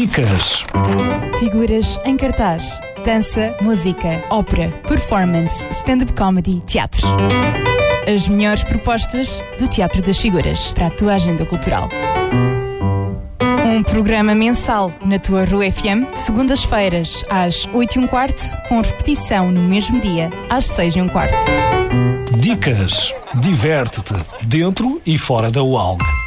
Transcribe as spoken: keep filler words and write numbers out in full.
Dicas. Figuras em cartaz. Dança, música, ópera, performance, stand-up comedy, teatro. As melhores propostas do Teatro das Figuras para a tua agenda cultural. Um programa mensal na tua Rua F M, segundas-feiras às oito e um quarto, com repetição no mesmo dia, às seis e um quarto. Dicas. Diverte-te dentro e fora da U A L G.